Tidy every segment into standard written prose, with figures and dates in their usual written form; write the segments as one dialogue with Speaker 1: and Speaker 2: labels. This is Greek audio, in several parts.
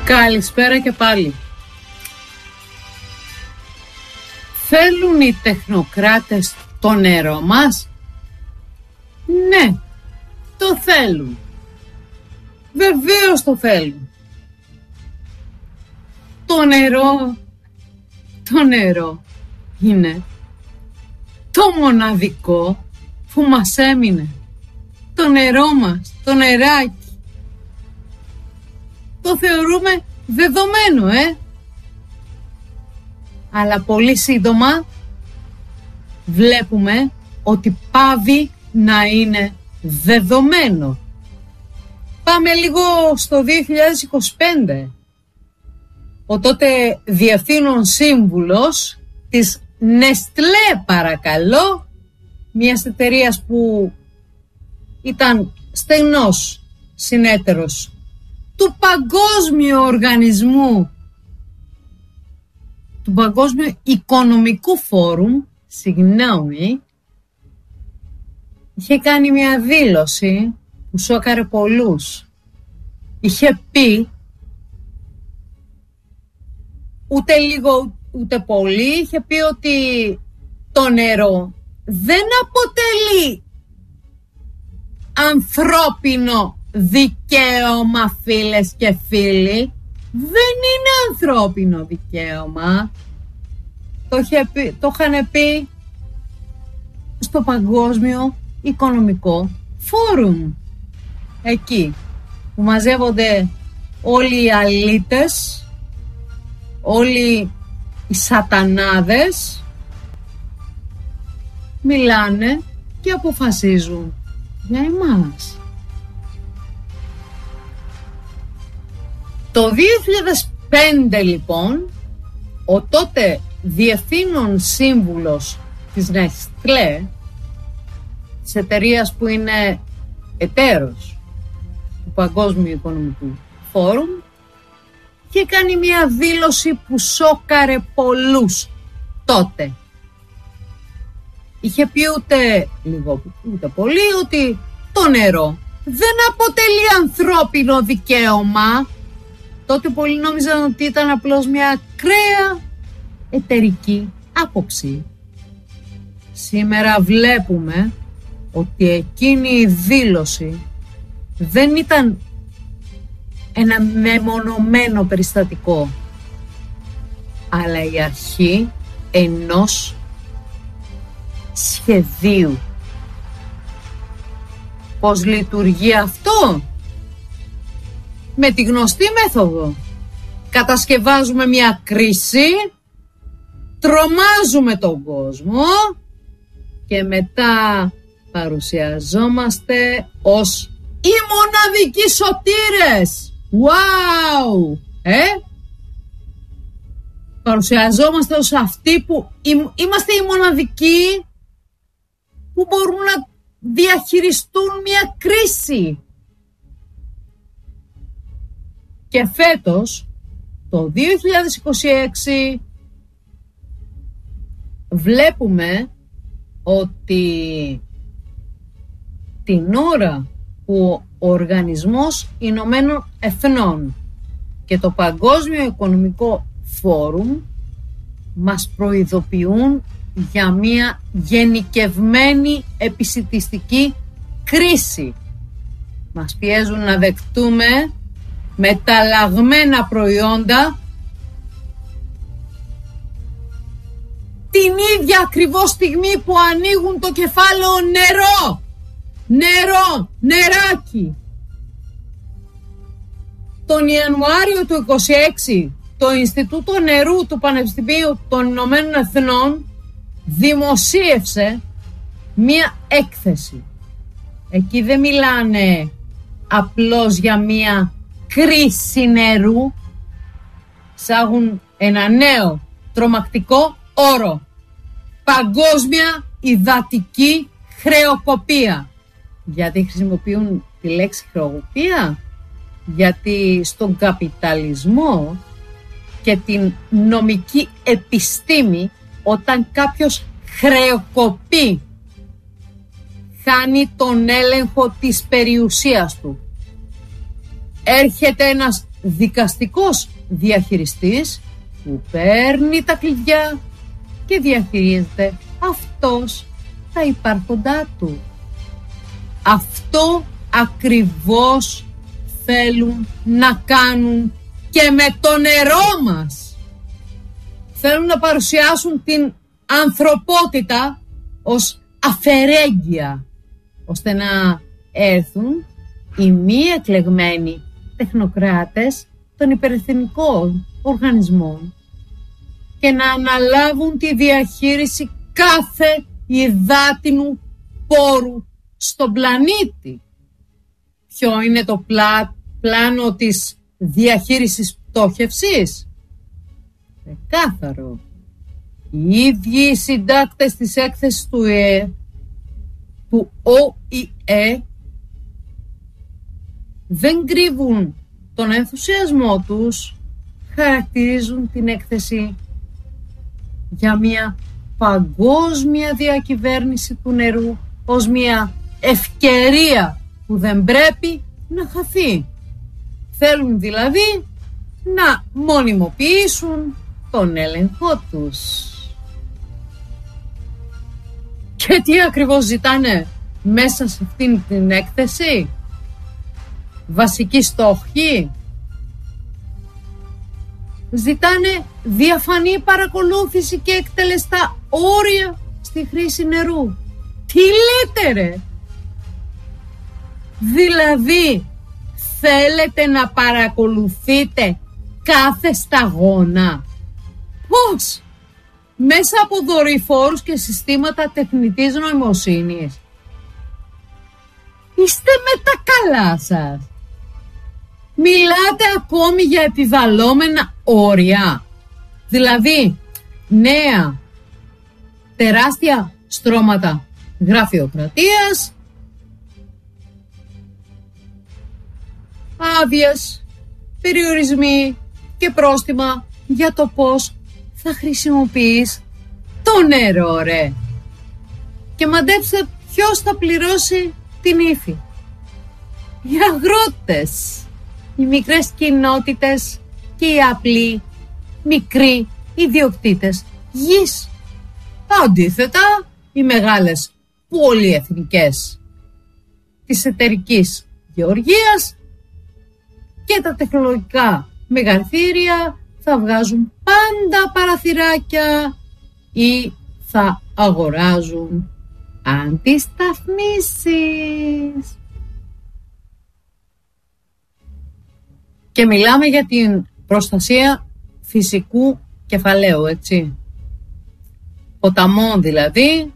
Speaker 1: Καλησπέρα και πάλι. Θέλουν οι τεχνοκράτες το νερό μας? Ναι, το θέλουν. Βεβαίως το θέλουν. Το νερό είναι το μοναδικό που μας έμεινε. Το νερό μας, το νεράκι. Το θεωρούμε δεδομένο, αλλά πολύ σύντομα βλέπουμε ότι πάβει να είναι δεδομένο. Πάμε λίγο στο 2025. Ο τότε διευθύνων σύμβουλος της Νεστλέ, παρακαλώ, μιας εταιρείας που ήταν στενός συνέτερος του Παγκόσμιου Οργανισμού, του Παγκόσμιου Οικονομικού Φόρουμ, είχε κάνει μια δήλωση που σόκαρε πολλούς. Είχε πει, ούτε λίγο ούτε πολύ, είχε πει ότι το νερό δεν αποτελεί ανθρώπινο δικαίωμα, φίλες και φίλοι. Δεν είναι ανθρώπινο δικαίωμα. Το είχαν πει στο Παγκόσμιο Οικονομικό Φόρουμ. Εκεί που μαζεύονται όλοι οι αλήτες, όλοι οι σατανάδες, μιλάνε και αποφασίζουν για εμάς. Το 2005 λοιπόν, ο τότε διευθύνων σύμβουλος της Νεστλέ, της εταιρείας που είναι εταίρος του Παγκόσμιου Οικονομικού Φόρουμ, είχε κάνει μια δήλωση που σόκαρε πολλούς τότε. Είχε πει ούτε λίγο ούτε πολύ ότι το νερό δεν αποτελεί ανθρώπινο δικαίωμα. Τότε πολλοί νόμιζαν ότι ήταν απλώς μια ακραία εταιρική άποψη. Σήμερα βλέπουμε ότι εκείνη η δήλωση δεν ήταν ένα μεμονωμένο περιστατικό, αλλά η αρχή ενός σχεδίου. Πώς λειτουργεί αυτό? Με τη γνωστή μέθοδο. Κατασκευάζουμε μια κρίση, τρομάζουμε τον κόσμο και μετά παρουσιαζόμαστε ως οι μοναδικοί σωτήρες. Wow! Παρουσιαζόμαστε ως αυτοί που είμαστε οι μοναδικοί που μπορούν να διαχειριστούν μια κρίση. Και φέτος, το 2026, βλέπουμε ότι την ώρα που ο Οργανισμός Ηνωμένων Εθνών και το Παγκόσμιο Οικονομικό Φόρουμ μας προειδοποιούν για μια γενικευμένη επισιτιστική κρίση. Μας πιέζουν να δεχτούμε μεταλλαγμένα προϊόντα την ίδια ακριβώς στιγμή που ανοίγουν το κεφάλαιο νεράκι. Τον Ιανουάριο του 2026 το Ινστιτούτο Νερού του Πανεπιστημίου των Ηνωμένων Εθνών δημοσίευσε μία έκθεση. Εκεί δεν μιλάνε απλώς για μία κρίση νερού, εισάγουν ένα νέο τρομακτικό όρο: παγκόσμια υδατική χρεοκοπία. Γιατί χρησιμοποιούν τη λέξη χρεοκοπία? Γιατί στον καπιταλισμό και την νομική επιστήμη, όταν κάποιος χρεοκοπεί, χάνει τον έλεγχο της περιουσίας του. Έρχεται ένας δικαστικός διαχειριστής που παίρνει τα κλειδιά και διαχειρίζεται αυτός τα υπάρχοντά του. Αυτό ακριβώς θέλουν να κάνουν και με το νερό μας. Θέλουν να παρουσιάσουν την ανθρωπότητα ως αφαιρέγγια, ώστε να έρθουν οι μη εκλεγμένοι τεχνοκράτες των υπερεθνικών οργανισμών και να αναλάβουν τη διαχείριση κάθε υδάτινου πόρου στον πλανήτη. Ποιο είναι το πλάνο της διαχείρισης πτώχευσης? Ξεκάθαρο. Οι ίδιοι οι συντάκτες της έκθεσης του ΟΗΕ δεν κρύβουν τον ενθουσιασμό τους, χαρακτηρίζουν την έκθεση για μια παγκόσμια διακυβέρνηση του νερού ως μια ευκαιρία που δεν πρέπει να χαθεί. Θέλουν δηλαδή να μονιμοποιήσουν τον έλεγχό τους. Και τι ακριβώς ζητάνε μέσα σε αυτήν την έκθεση? Βασική στόχη? Ζητάνε διαφανή παρακολούθηση και εκτελεστά όρια στη χρήση νερού. Τι λέτε ρε? Δηλαδή θέλετε να παρακολουθείτε κάθε σταγόνα? Πώς? Μέσα από δορυφόρους και συστήματα τεχνητής νοημοσύνης? Είστε με τα καλά σας? Μιλάτε ακόμη για επιβαλλόμενα όρια? Δηλαδή νέα τεράστια στρώματα γραφειοκρατίας, άδειες, περιορισμοί και πρόστιμα για το πώς θα χρησιμοποιείς το νερό ρε. Και μαντέψτε ποιος θα πληρώσει την ύφη? Οι αγρότες, οι μικρές κοινότητες και οι απλοί μικροί ιδιοκτήτες γης. Αντίθετα, οι μεγάλες πολυεθνικές της εταιρικής γεωργίας και τα τεχνολογικά μεγαθύρια θα βγάζουν πάντα παραθυράκια ή θα αγοράζουν αντισταθμίσεις. Και μιλάμε για την προστασία φυσικού κεφαλαίου, έτσι. Ποταμών δηλαδή,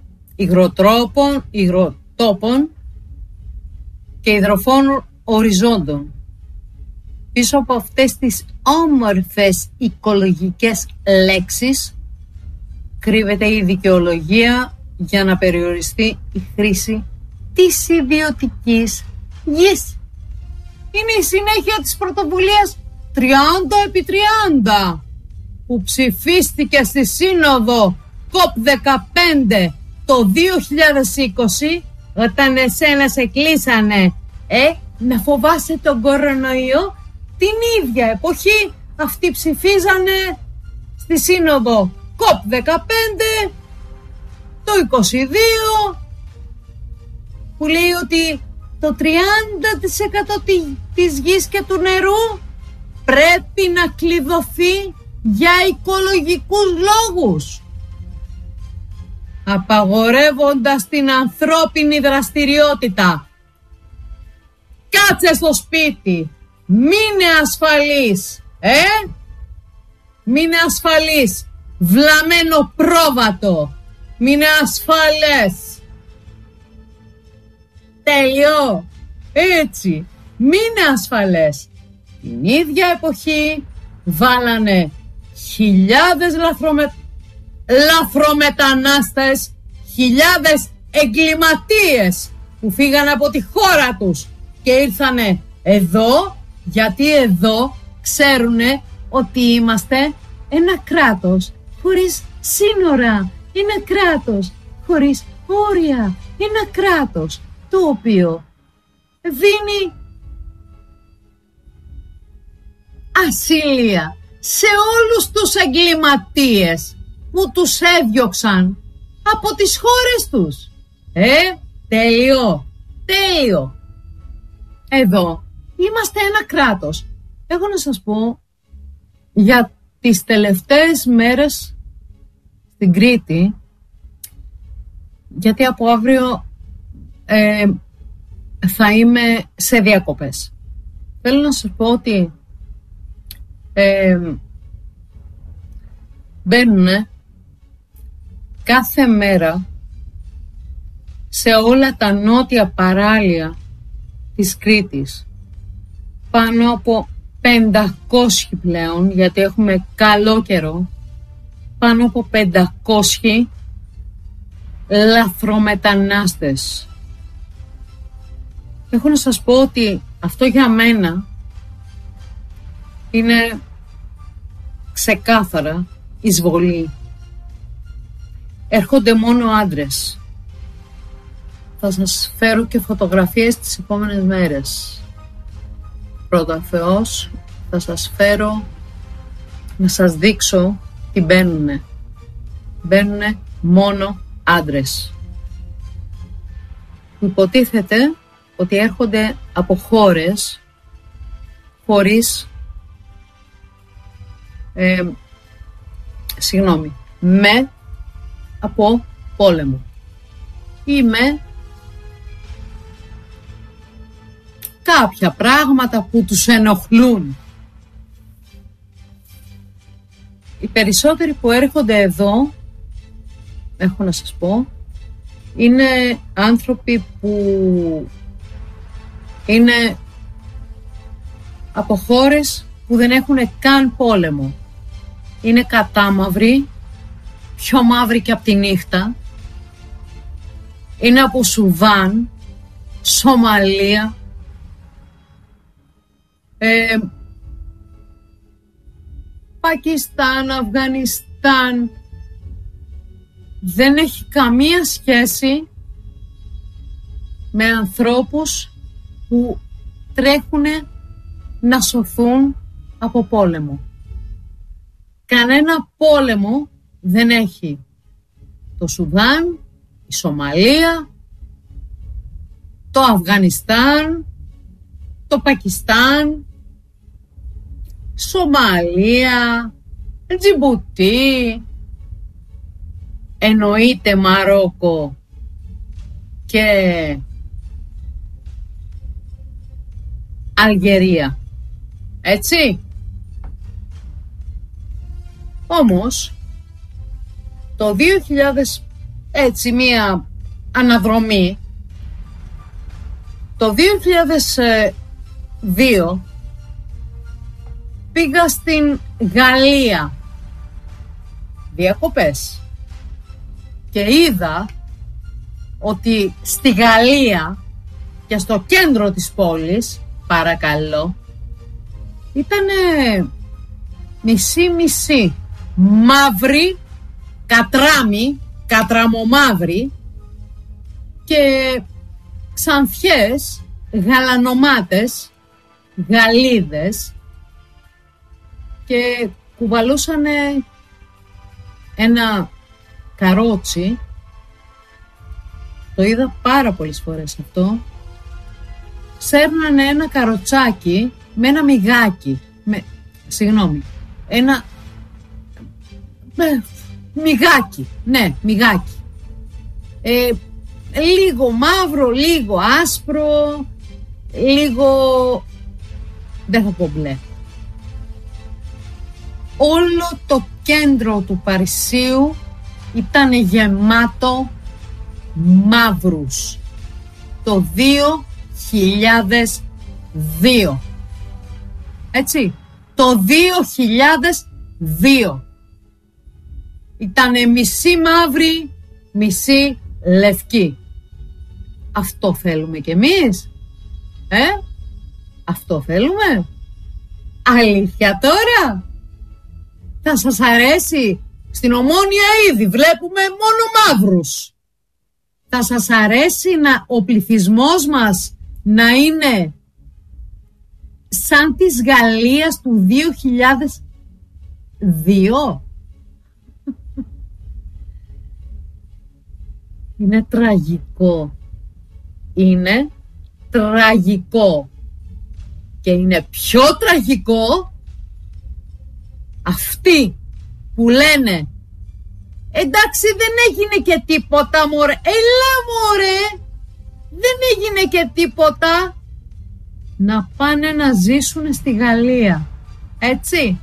Speaker 1: υγροτόπων και υδροφώνων οριζόντων. Πίσω από αυτές τις όμορφες οικολογικές λέξεις κρύβεται η δικαιολογία για να περιοριστεί η χρήση της ιδιωτικής γης. Είναι η συνέχεια της πρωτοβουλίας 30x30 που ψηφίστηκε στη Σύνοδο COP15 το 2020, όταν εσένα σε κλείσανε να φοβάσαι τον κορονοϊό. Την ίδια εποχή αυτοί ψηφίζανε στη Σύνοδο COP15 το 22 που λέει ότι το 30% της γης και του νερού πρέπει να κλειδωθεί για οικολογικούς λόγους, απαγορεύοντας την ανθρώπινη δραστηριότητα. Κάτσε στο σπίτι, μείνε ασφαλής, μείνε ασφαλής, βλαμμένο πρόβατο, μείνε ασφαλές. Τέλειο, έτσι, μείνε ασφαλές. Την ίδια εποχή βάλανε χιλιάδες λαθρομετανάστες, χιλιάδες εγκληματίες που φύγαν από τη χώρα τους και ήρθανε εδώ, γιατί εδώ ξέρουνε ότι είμαστε ένα κράτος χωρίς σύνορα, ένα κράτος χωρίς όρια, ένα κράτος το οποίο δίνει ασυλία σε όλους τους εγκληματίες που τους έδιωξαν από τις χώρες τους. Τέλειο. Εδώ είμαστε ένα κράτος. Έχω να σας πω για τις τελευταίες μέρες στην Κρήτη, γιατί από αύριο θα είμαι σε διακοπές. Θέλω να σας πω ότι μπαίνουν κάθε μέρα σε όλα τα νότια παράλια της Κρήτης πάνω από 500 πλέον, γιατί έχουμε καλό καιρό, πάνω από 500 λαθρομετανάστες. Έχω να σας πω ότι αυτό για μένα είναι ξεκάθαρα εισβολή. Έρχονται μόνο άντρες. Θα σας φέρω και φωτογραφίες τις επόμενες μέρες. Πρώτα Θεός, θα σας φέρω να σας δείξω τι μπαίνουνε. Μπαίνουνε μόνο άντρες. Υποτίθεται ότι έρχονται από χώρες χωρίς από πόλεμο ή με κάποια πράγματα που τους ενοχλούν. Οι περισσότεροι που έρχονται εδώ, έχω να σας πω, είναι άνθρωποι που είναι από χώρες που δεν έχουν καν πόλεμο. Είναι κατάμαυροι, πιο μαύροι και από τη νύχτα. Είναι από Σουδάν, Σομαλία, Πακιστάν, Αφγανιστάν. Δεν έχει καμία σχέση με ανθρώπους που τρέχουν να σωθούν από πόλεμο. Κανένα πόλεμο δεν έχει το Σουδάν, η Σομαλία, το Αφγανιστάν, το Πακιστάν, Σομαλία, Τζιμπουτί, εννοείται Μαρόκο και Αλγερία. Έτσι. Όμως το 2000, έτσι μία αναδρομή, το 2002 πήγα στην Γαλλία διακοπές και είδα ότι στη Γαλλία και στο κέντρο της πόλης, παρακαλώ, ήτανε μισή-μισή, μαύρη, κατραμομαύρη και ξανθιές, γαλανομάτες, Γαλλίδες, και κουβαλούσανε ένα καρότσι. Το είδα πάρα πολλές φορές αυτό. Σέρνανε ένα καροτσάκι με ένα μυγάκι, ένα μυγάκι, ναι, μυγάκι. Λίγο μαύρο, λίγο άσπρο, λίγο, δεν θα πω μπλε. Όλο το κέντρο του Παρισίου ήταν γεμάτο μαύρους. Το 2002. Έτσι. Το 2002. Ήτανε μισή μαύρη, μισή λευκή. Αυτό θέλουμε κι εμείς. Αυτό θέλουμε. Αλήθεια τώρα. Θα σας αρέσει? Στην Ομόνια ήδη βλέπουμε μόνο μαύρους. Θα σας αρέσει ο πληθυσμός μας να είναι σαν της Γαλλίας του 2002. Είναι τραγικό. Είναι τραγικό. Και είναι πιο τραγικό αυτοί που λένε εντάξει δεν έγινε και τίποτα μωρέ. Έλα μωρέ, δεν έγινε και τίποτα. Να πάνε να ζήσουν στη Γαλλία. Έτσι.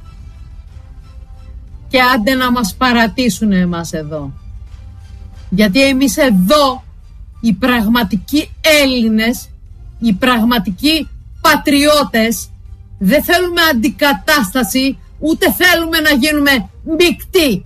Speaker 1: Και άντε να μας παρατήσουν εμάς εδώ. Γιατί εμείς εδώ οι πραγματικοί Έλληνες, οι πραγματικοί πατριώτες, δεν θέλουμε αντικατάσταση, ούτε θέλουμε να γίνουμε μεικτοί.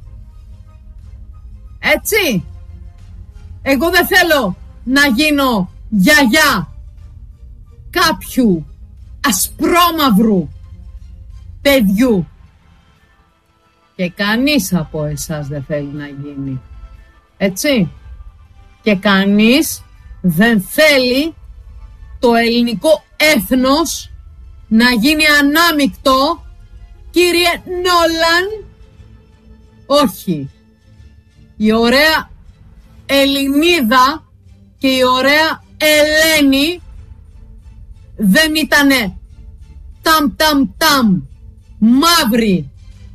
Speaker 1: Έτσι. Εγώ δεν θέλω να γίνω γιαγιά κάποιου ασπρόμαυρου παιδιού. Και κανείς από εσάς δεν θέλει να γίνει. Έτσι. Και κανείς δεν θέλει το ελληνικό έθνος να γίνει ανάμεικτο, κύριε Νόλαν. Όχι. Η ωραία Ελληνίδα και η ωραία Ελένη δεν ήτανε ταμ μαύρη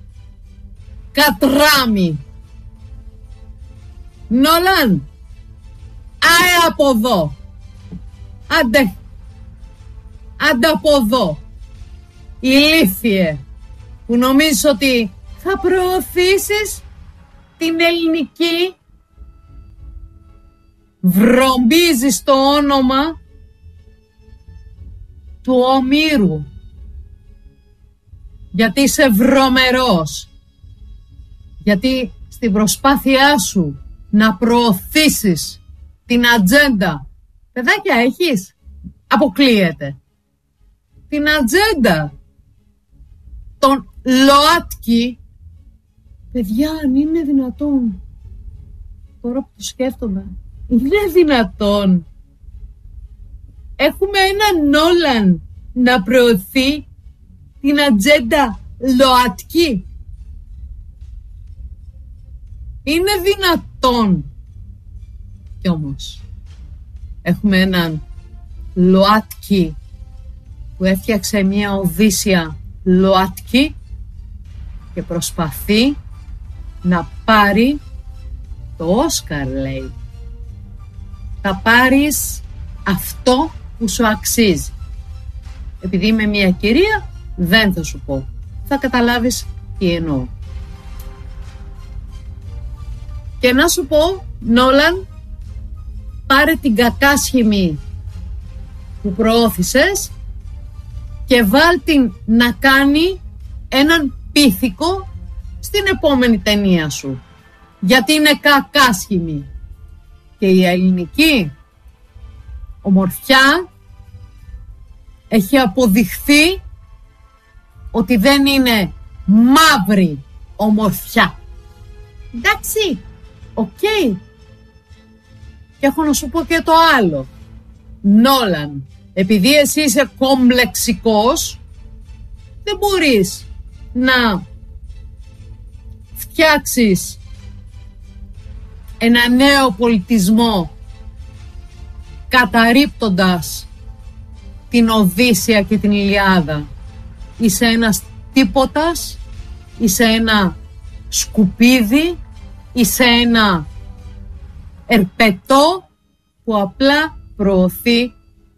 Speaker 1: κατράμι. Νόλαν, άε από εδώ. Άντε από εδώ. Ηλίθιε, που νομίζεις ότι θα προωθήσεις την ελληνική. Βρομπίζεις το όνομα του ομήρου, γιατί είσαι βρωμερός, γιατί στην προσπάθειά σου να προωθήσεις την ατζέντα, παιδάκια έχεις, αποκλείεται, την ατζέντα των ΛΟΑΤΚΙ. Παιδιά, αν είναι δυνατόν, τώρα που το σκέφτομαι, είναι δυνατόν έχουμε έναν Νόλαν να προωθεί την ατζέντα ΛΟΑΤΚΙ? Είναι δυνατόν? Κι όμως έχουμε έναν ΛΟΑΤΚΙ που έφτιαξε μια Οδύσσια ΛΟΑΤΚΙ και προσπαθεί να πάρει το Όσκαρ, λέει. Θα πάρεις αυτό που σου αξίζει. Επειδή είμαι μια κυρία, δεν θα σου πω. Θα καταλάβεις τι εννοώ. Και να σου πω, Νόλαν, πάρε την κακάσχημη που προώθησες και βάλ την να κάνει έναν πίθηκο στην επόμενη ταινία σου. Γιατί είναι κακάσχημη. Και η ελληνική ομορφιά έχει αποδειχθεί ότι δεν είναι μαύρη ομορφιά. Εντάξει, οκ. Και έχω να σου πω και το άλλο. Νόλαν, επειδή εσύ είσαι κομπλεξικός, δεν μπορείς να φτιάξεις ένα νέο πολιτισμό καταρρίπτοντας την Οδύσσια και την Ιλιάδα. Είσαι ένας τίποτας, είσαι ένα σκουπίδι, είσαι ένα ερπετό που απλά προωθεί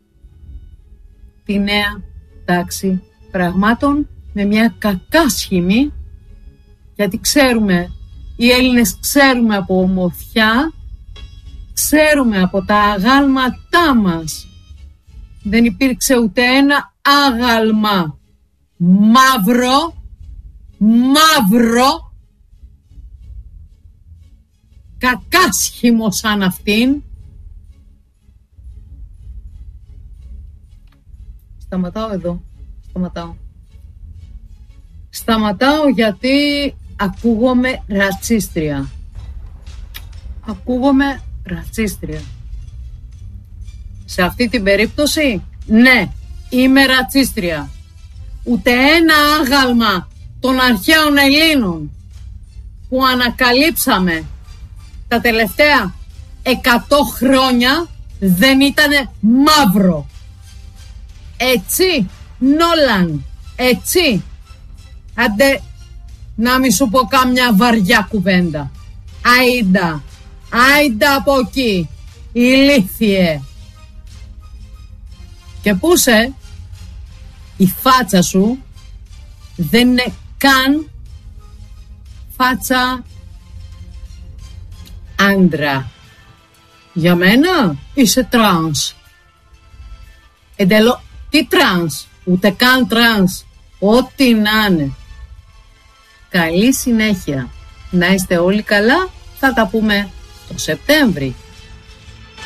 Speaker 1: τη νέα τάξη πραγμάτων με μια κακάσχημη, γιατί ξέρουμε, οι Έλληνες ξέρουμε από ομορφιά, ξέρουμε από τα αγάλματά μας. Δεν υπήρξε ούτε ένα άγαλμα μαύρο, κακάσχημο σαν αυτήν. Σταματάω εδώ. Σταματάω γιατί ακούγομαι ρατσίστρια. Σε αυτή την περίπτωση, ναι, είμαι ρατσίστρια. ούτε ένα άγαλμα των αρχαίων Ελλήνων που ανακαλύψαμε τα τελευταία 100 χρόνια δεν ήτανε μαύρο. Έτσι, Νόλαν, έτσι. Άντε να μη σου πω κάμια βαριά κουβέντα. Άιντα, άιντα από εκεί, ηλίθιε. Και πούσε, η φάτσα σου δεν είναι καν φάτσα άντρα. Για μένα είσαι τρανς. Τι τρανς, ούτε καν τρανς, ό,τι να είναι. Καλή συνέχεια. Να είστε όλοι καλά, θα τα πούμε το Σεπτέμβρη.